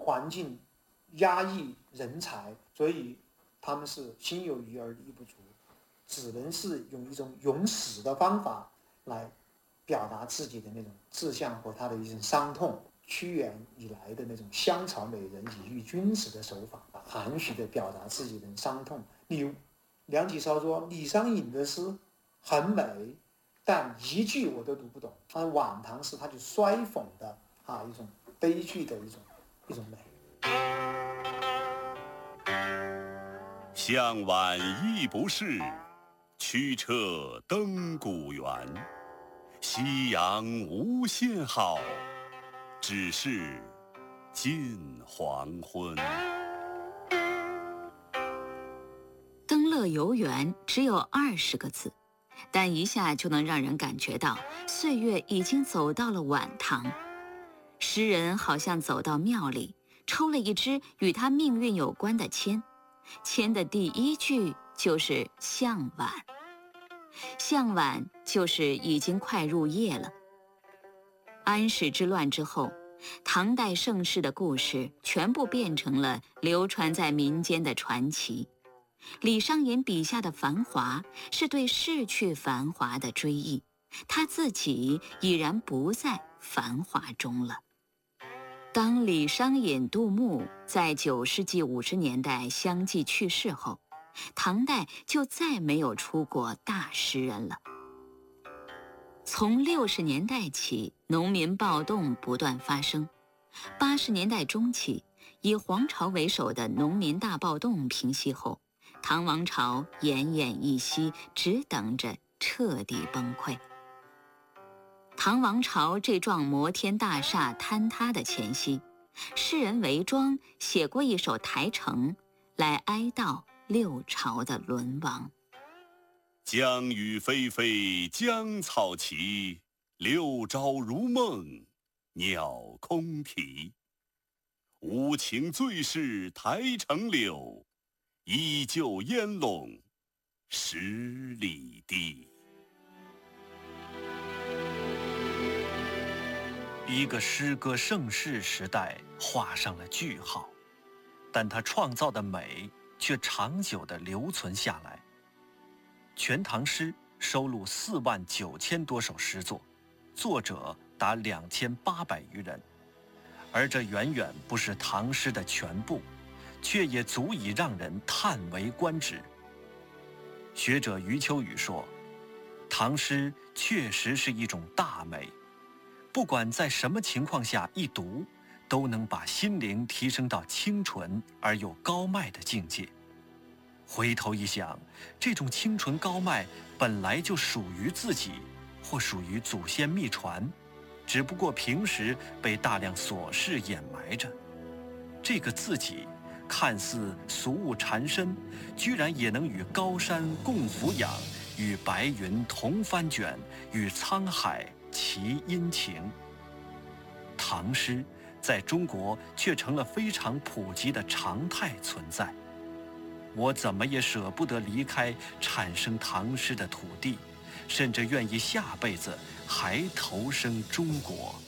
环境压抑人才，所以他们是心有余而力不足，只能是用一种用死的方法来表达自己的那种志向和他的一种伤痛。屈原以来的那种香草美人以喻君子的手法，含蓄地表达自己的伤痛。例如梁启超说李商隐的诗很美，但一句我都读不懂。他晚唐诗他就衰讽的一种悲剧的一种美。 向晚意不适，驱车登古原。夕阳无限好，只是近黄昏。 登乐游原只有20个字，但一下就能让人感觉到岁月已经走到了晚唐。诗人好像走到庙里，抽了一支与他命运有关的签，签的第一句就是向晚。向晚就是已经快入夜了。安史之乱之后，唐代盛世的故事全部变成了流传在民间的传奇。李商隐笔下的繁华是对逝去繁华的追忆，他自己已然不在繁华中了。当李商隐、杜牧在9世纪50年代相继去世后，唐代就再没有出过大诗人了。从60年代起，农民暴动不断发生。80年代中期，以黄巢为首的农民大暴动平息后，唐王朝奄奄一息，只等着彻底崩溃。唐王朝这幢摩天大厦坍塌的前夕，诗人韦庄写过一首台城，来哀悼六朝的沦亡。 江雨霏霏江草齐，六朝如梦鸟空啼。无情最是台城柳，依旧烟笼10里地。 一个诗歌盛世时代画上了句号，但它创造的美却长久地留存下来。《全唐诗》收录4万9千多首诗作，作者达2800余人，而这远远不是唐诗的全部，却也足以让人叹为观止。学者余秋雨说，唐诗确实是一种大美，不管在什么情况下一读，都能把心灵提升到清纯而又高迈的境界。回头一想，这种清纯高迈本来就属于自己，或属于祖先秘传，只不过平时被大量琐事掩埋着。这个自己看似俗物缠身，居然也能与高山共俯仰，与白云同翻卷，与沧海齐殷勤。唐诗在中国却成了非常普及的常态存在。我怎么也舍不得离开产生唐诗的土地，甚至愿意下辈子还投生中国。